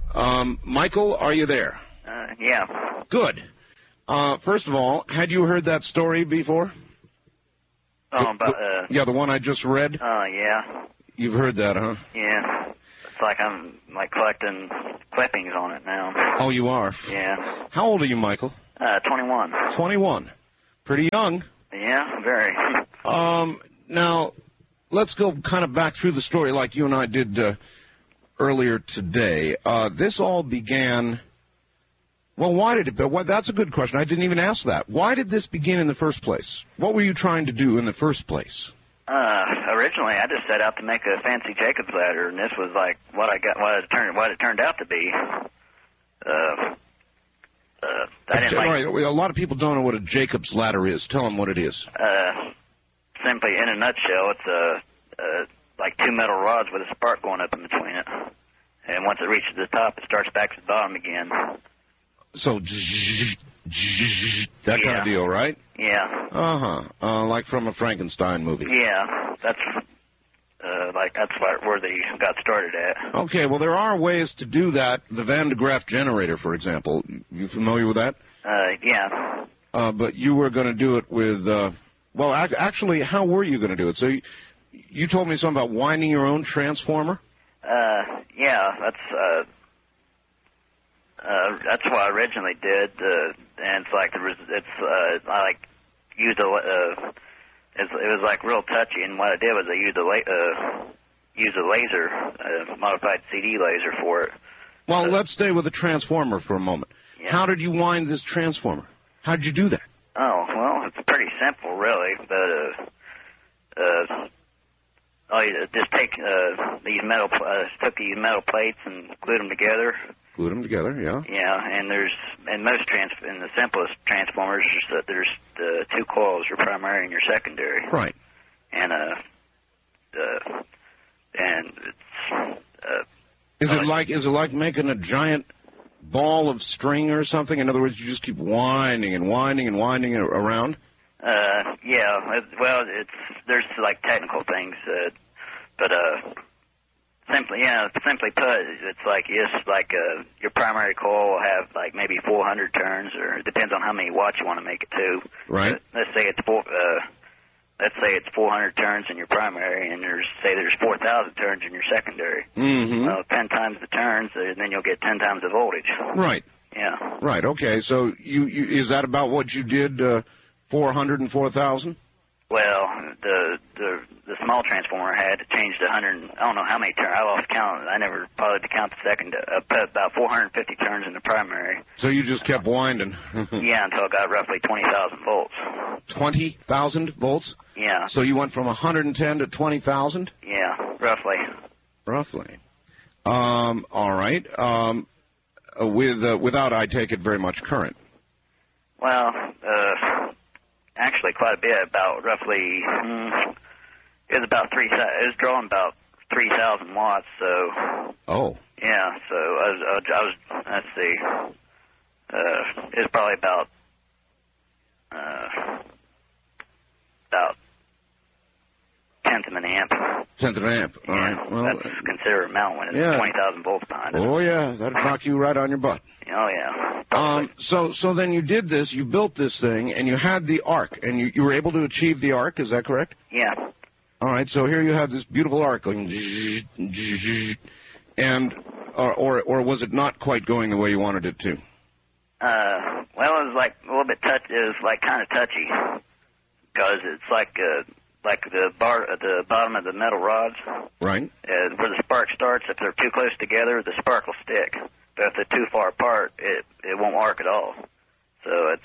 Michael, are you there? Yeah. Good. First of all, had you heard that story before? Yeah, the one I just read? Yeah. You've heard that, huh? Yeah. It's like I'm, collecting clippings on it now. Oh, you are? Yeah. How old are you, Michael? 21. 21. Pretty young. Yeah, very. Now, let's go kind of back through the story like you and I did earlier today. This all began... Well, why did it... Well, that's a good question. I didn't even ask that. Why did this begin in the first place? What were you trying to do in the first place? Originally, I just set out to make a fancy Jacob's ladder, and this was like what it turned out to be. I didn't right. A lot of people don't know what a Jacob's ladder is. Tell them what it is. Simply, in a nutshell, it's like two metal rods with a spark going up in between it, and once it reaches the top, it starts back to the bottom again. So, that kind of deal, right? Yeah. Like from a Frankenstein movie. Yeah, that's where they got started at. Okay, well, there are ways to do that. The Van de Graaff generator, for example. You familiar with that? Yeah. But you were going to do it with, well, actually, how were you going to do it? So you told me something about winding your own transformer? Yeah, that's what I originally did, and it's like I used it was like real touchy, and what I did was I used a laser, modified CD laser for it. Well, let's stay with the transformer for a moment. Yeah. How did you wind this transformer? How did you do that? Oh, well, it's pretty simple, really, but just take these metal plates and glued them together. Glued them together, yeah. Yeah, and in the simplest transformers, there's the two coils, your primary and your secondary. Right. And is it like making a giant ball of string or something? In other words, you just keep winding and winding and winding it around? Yeah. There's like technical things, but simply put, it's like your primary coil will have like maybe 400 turns, or it depends on how many watts you want to make it to. Right. Let's say it's 400 turns in your primary, and there's 4,000 turns in your secondary. Mm-hmm. Well, 10 times the turns, and then you'll get 10 times the voltage. Right. Yeah. Right. Okay. So is that about what you did? 400 and 4,000? Well, the small transformer had to change to 100. I don't know how many turns. I lost count. I never bothered to count the second. About 450 turns in the primary. So you just kept winding. Yeah, until it got roughly 20,000 volts. 20,000 volts? Yeah. So you went from 110 to 20,000? Yeah, roughly. Roughly. All right. Without, I take it, very much current. Well, actually quite a bit, about roughly, it was drawing about 3,000 watts, so. Oh. Yeah, so I was let's see, it was probably about 1/10 of an amp. 1/10 of an amp, all yeah, right. Well, that's a considerable amount when it's 20,000 volts behind it. Oh, yeah, that'd knock you right on your butt. Oh, yeah. So then you did this, you built this thing, and you had the arc, and you were able to achieve the arc, is that correct? Yeah. All right, so here you have this beautiful arc going, and, or was it not quite going the way you wanted it to? Well, it was like a little bit it was like kind of touchy, because it's like the bottom of the metal rods. Right. Where the spark starts, if they're too close together, the spark will stick. But if they're too far apart, it won't arc at all. So it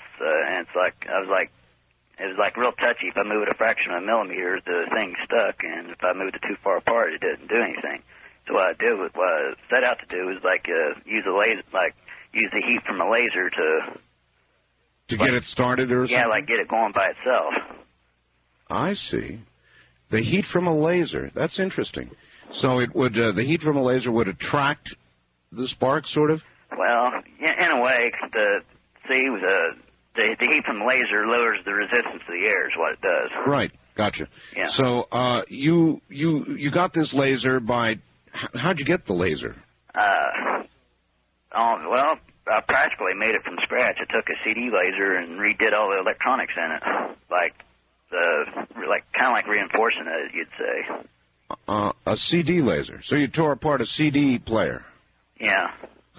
was like real touchy. If I move it a fraction of a millimeter, the thing stuck, and if I moved it too far apart, it didn't do anything. So what I set out to do was use the heat from a laser to get it started or something? Yeah, like get it going by itself. I see. The heat from a laser. That's interesting. So it would the heat from a laser would attract the spark, sort of? Well, in a way, the heat from the laser lowers the resistance to the air is what it does. Right. Gotcha. Yeah. So you got this laser by... How'd you get the laser? Well, I practically made it from scratch. I took a CD laser and redid all the electronics in it, kind of like reinforcing it, you'd say. A CD laser. So you tore apart a CD player. Yeah.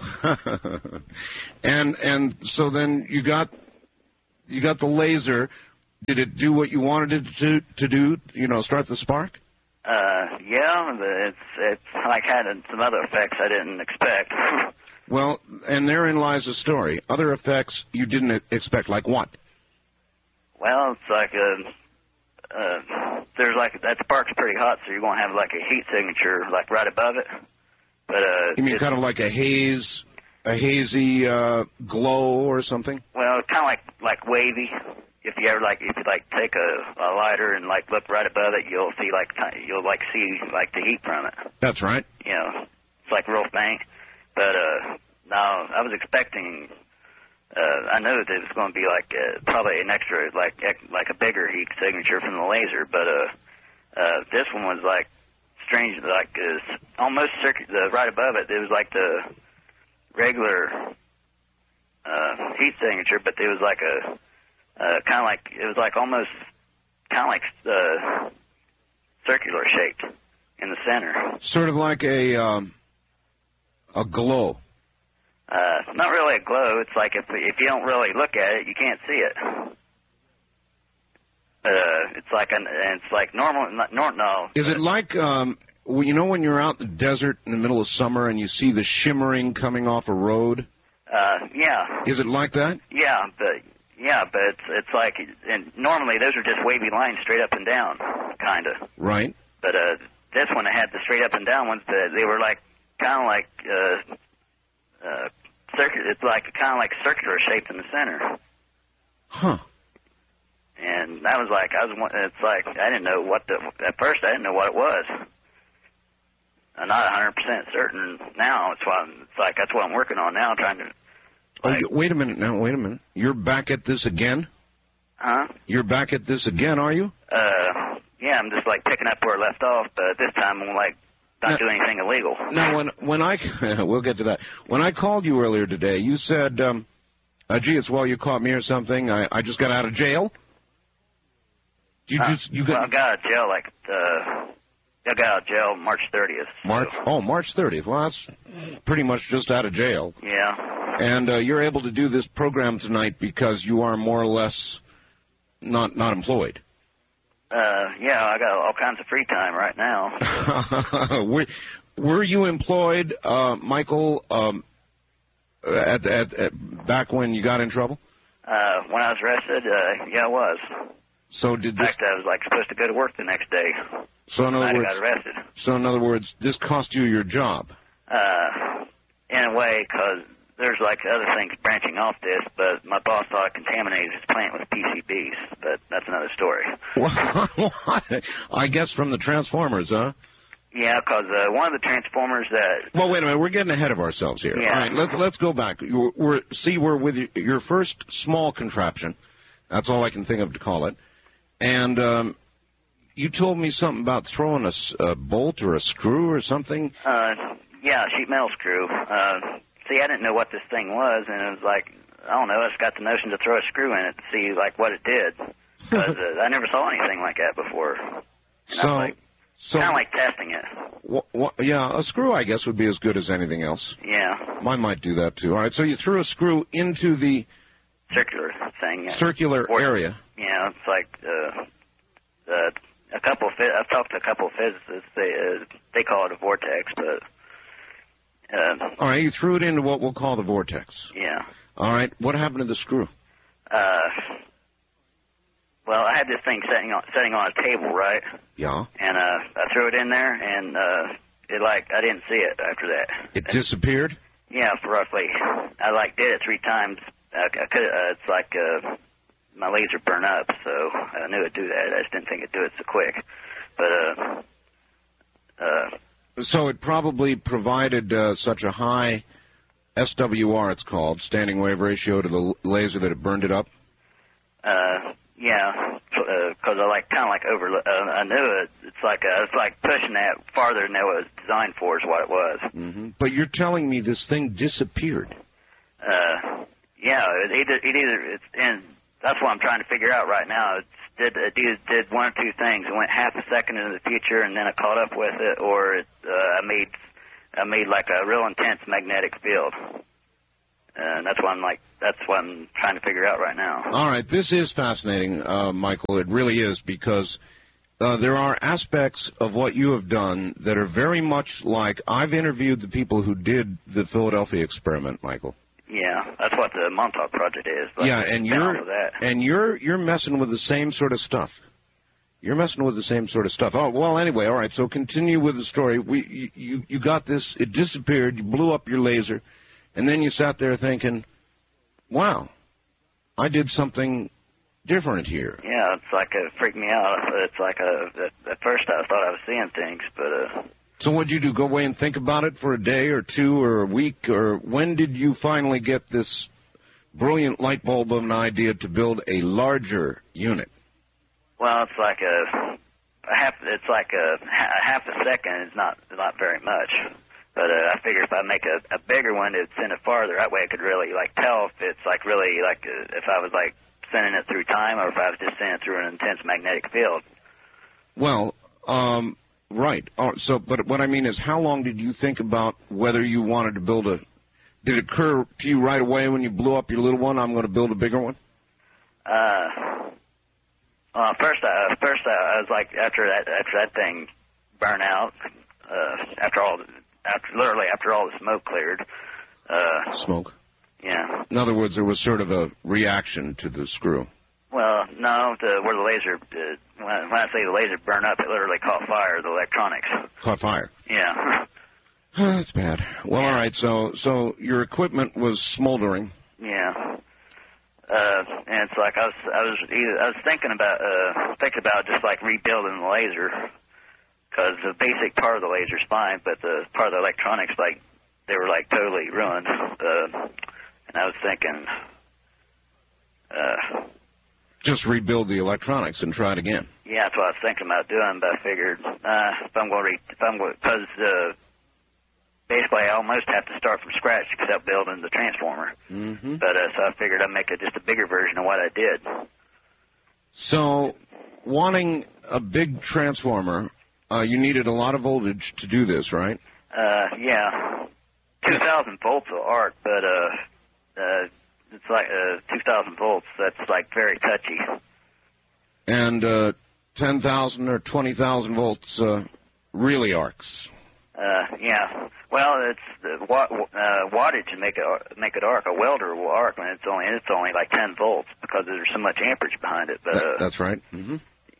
and so then you got the laser. Did it do what you wanted it to do? You know, start the spark? Yeah. It's like had some other effects I didn't expect. Well, and therein lies the story. Other effects you didn't expect, like what? Well, it's like there's like that spark's pretty hot, so you're gonna have like a heat signature like right above it. But you mean kind of like a hazy glow or something? Well, kind of like wavy. If you take a lighter and like look right above it, you'll see the heat from it. That's right. You know, it's like real faint. But now I was expecting. I knew that it was going to be like probably an extra like a bigger heat signature from the laser, but this one was like strange, like almost right above it. It was like the regular heat signature, but it was like a kind of like it was like almost kind of like circular shaped in the center. Sort of like a glow. Not really a glow. It's like if you don't really look at it, you can't see it. It's like normal. No. Is it like you know when you're out in the desert in the middle of summer and you see the shimmering coming off a road? Yeah. Is it like that? Yeah, but it's like, and normally those are just wavy lines straight up and down, kind of. Right. But this one had the straight up and down ones. They were like kind of like circular. It's like kind of like circular shaped in the center. Huh. And that was like it's like I didn't know at first I didn't know what it was. I'm not 100% certain now. It's like that's what I'm working on now, trying to. Like, wait a minute now. Wait a minute. You're back at this again? Huh? You're back at this again, are you? Yeah. I'm just like picking up where I left off, but this time I'm like not doing anything illegal. Now, when I we'll get to that. When I called you earlier today, you said, "Gee, it's well you caught me or something. I just got out of jail." Well, I got out of jail I got out of jail March 30th. March 30th. Well, that's pretty much just out of jail. Yeah. And you're able to do this program tonight because you are more or less not employed. Yeah, I got all kinds of free time right now. Were you employed, Michael, at back when you got in trouble? When I was arrested, yeah, I was. So in fact, I was like supposed to go to work the next day. So in other words, I got arrested. So in other words, this cost you your job. In a way, because there's like other things branching off this, but my boss thought I contaminated his plant with PCBs, but that's another story. What? I guess from the Transformers, huh? Yeah, because one of the Transformers that... Well, wait a minute. We're getting ahead of ourselves here. Yeah. All right, let's go back. We're with your first small contraption. That's all I can think of to call it. And you told me something about throwing a bolt or a screw or something. Yeah, a sheet metal screw. See, I didn't know what this thing was, and it was like, I don't know, I just got the notion to throw a screw in it to see, like, what it did. Because I never saw anything like that before. And so, I was kind of like testing it. Yeah, a screw, I guess, would be as good as anything else. Yeah. Mine might do that, too. All right, so you threw a screw into the... circular thing. Yeah. Circular area. Yeah, it's like a couple of... I've talked to a couple of physicists. They call it a vortex, but... all right, you threw it into what we'll call the vortex. Yeah. All right, what happened to the screw? Well, I had this thing sitting on a table, right? Yeah. And I threw it in there, and I didn't see it after that. It disappeared? Yeah, roughly. I did it 3 times. It's like my laser burned up, so I knew it'd do that. I just didn't think it'd do it so quick. But so it probably provided such a high SWR, it's called, standing wave ratio to the laser, that it burned it up? Yeah, because I like kind of like I knew it. It's like pushing that farther than it was designed for is what it was. Mm-hmm. But you're telling me this thing disappeared. Yeah, and that's what I'm trying to figure out right now. It did one or two things. It went half a second into the future, and then I caught up with it, or I made like a real intense magnetic field. And that's what I'm trying to figure out right now. All right, this is fascinating, Michael. It really is, because there are aspects of what you have done that are very much like, I've interviewed the people who did the Philadelphia experiment, Michael. Yeah, that's what the Montauk Project is. Yeah, and you're messing with the same sort of stuff. You're messing with the same sort of stuff. Oh, well, anyway, all right, so continue with the story. You got this, it disappeared, you blew up your laser, and then you sat there thinking, wow, I did something different here. Yeah, it's like it freaked me out. It's like at first I thought I was seeing things, but... So what did you do, go away and think about it for a day or two or a week, or when did you finally get this brilliant light bulb of an idea to build a larger unit? Well, it's like a half a second is not very much. But I figured if I make a bigger one, it'd send it farther. That way I could really like tell if it's like really like if I was like sending it through time or if I was just sending it through an intense magnetic field. Well, right. But what I mean is, how long did you think about whether you wanted to build a... Did it occur to you right away when you blew up your little one, I'm going to build a bigger one? First I was like, after that thing burned out, after all the smoke cleared. Smoke? Yeah. In other words, there was sort of a reaction to the screw. Well, no, where the laser, when I say the laser burned up, it literally caught fire, the electronics. Caught fire? Yeah. That's bad. Well, yeah. All right, so your equipment was smoldering. Yeah. And it's like I was thinking about just like rebuilding the laser, because the basic part of the laser's fine, but the part of the electronics, like, they were like totally ruined. And I was thinking, just rebuild the electronics and try it again. Yeah, that's what I was thinking about doing, but I figured because basically I almost have to start from scratch except building the transformer. Mm-hmm. But so I figured I'd make just a bigger version of what I did. So, wanting a big transformer, you needed a lot of voltage to do this, right? Yeah, 2,000 volts of arc, but it's like 2,000 volts. That's like very touchy. And 10,000 or 20,000 volts really arcs. Yeah. Well, it's the wattage to make it arc. A welder will arc when it's only like 10 volts because there's so much amperage behind it. But that's right. Mm-hmm.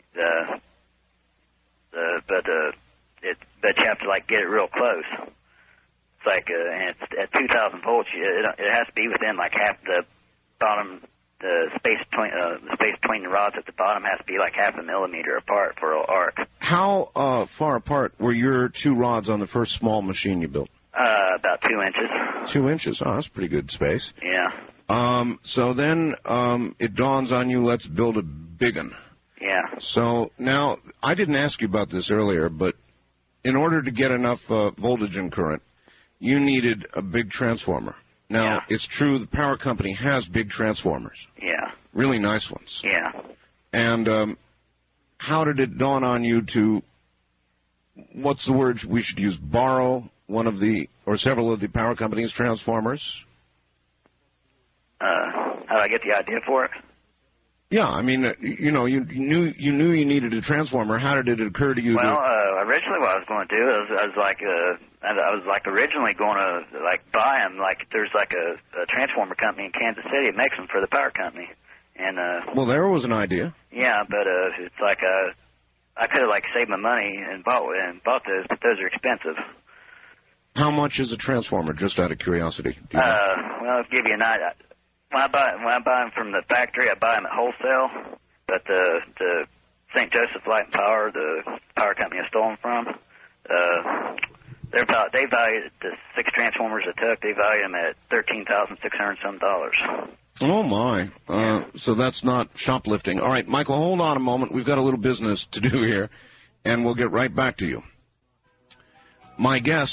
But you have to like get it real close. It's like and it's at 2,000 volts. It has to be within like half the bottom. The space between the rods at the bottom has to be like half a millimeter apart for an arc. How far apart were your two rods on the first small machine you built? About 2 inches. 2 inches. Oh, that's pretty good space. Yeah. So then it dawns on you, let's build a big one. Yeah. So now, I didn't ask you about this earlier, but in order to get enough voltage and current, you needed a big transformer. Now, yeah. It's true the power company has big transformers. Yeah. Really nice ones. Yeah. And how did it dawn on you to, what's the word we should use, borrow one of the, or several of the power company's transformers? How did I get the idea for it? Yeah, I mean, you knew you needed a transformer. How did it occur to you? Well, originally what I was going to do is I was originally going to like buy them. Like there's like a transformer company in Kansas City that makes them for the power company. And well, there was an idea. Yeah, but it's like I could have like saved my money and bought those, but those are expensive. How much is a transformer? Just out of curiosity. Well, I'll give you an idea. When I buy them from the factory, I buy them at wholesale. But the St. Joseph Light and Power, the power company I stole them from, they valued the 6 transformers I took. They valued them at $13,600 some. Oh, my. So that's not shoplifting. All right, Michael, hold on a moment. We've got a little business to do here, and we'll get right back to you. My guest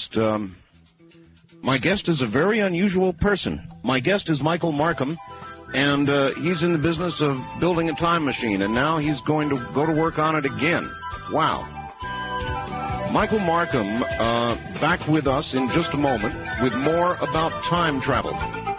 is a very unusual person. My guest is Michael Markham, and he's in the business of building a time machine, and now he's going to go to work on it again. Wow. Michael Markham, back with us in just a moment with more about time travel.